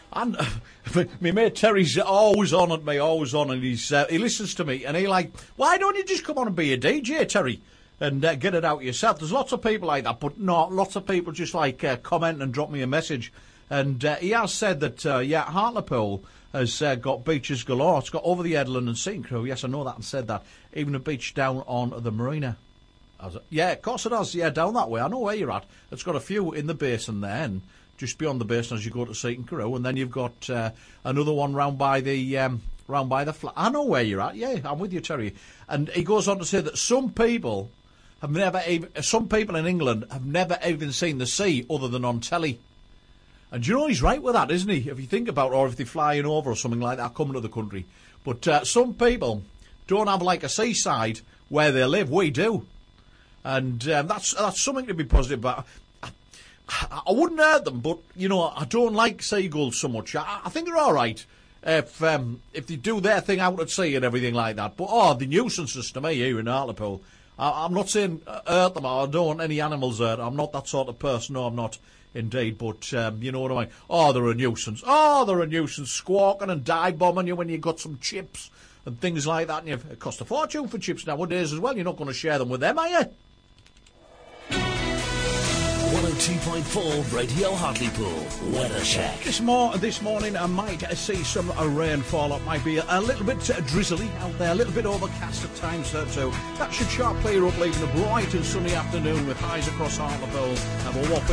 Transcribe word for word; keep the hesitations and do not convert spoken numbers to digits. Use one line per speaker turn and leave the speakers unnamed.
And uh, my mate Terry's always on at me, always on, and he's uh, he listens to me, and he like, why don't you just come on and be a D J, Terry, and uh, get it out yourself? There's lots of people like that, but not lots of people just like uh, comment and drop me a message. And uh, he has said that, uh, yeah, Hartlepool has uh, got beaches galore. It's got over the Headland and Sea Crew. Yes, I know that and said that. Even a beach down on the marina. Has it? Yeah, of course it has. Yeah, down that way. I know where you're at. It's got a few in the basin there, and just beyond the basin as you go to Seaton Carew, and then you've got uh, another one round by the um, round by the flat. I know where you're at. Yeah, I'm with you, Terry. And he goes on to say that some people have never even, some people in England have never even seen the sea other than on telly. And you know he's right with that, isn't he? If you think about it, or if they're flying over or something like that, coming to the country. But uh, some people don't have like a seaside where they live. We do. And um, that's that's something to be positive about. I, I wouldn't hurt them, but, you know, I don't like seagulls so much. I, I think they're all right if um, if they do their thing out at sea and everything like that. But, oh, the nuisances to me here in Hartlepool. I, I'm not saying hurt them. I don't want any animals hurt. I'm not that sort of person. No, I'm not. Indeed, but um, you know what I mean? Oh, they're a nuisance. Oh, they're a nuisance, squawking and dive-bombing you when you've got some chips and things like that. And you've, it costs a fortune for chips nowadays as well. You're not going to share them with them, are you?
one oh two point four Radio Hartlepool Weather Check.
This, mor- this morning I might see some uh, rainfall. It might be a, a little bit uh, drizzly out there, a little bit overcast at times there too. That should sharp clear up, leaving a bright and sunny afternoon with highs across Hartlepool. Have a whopping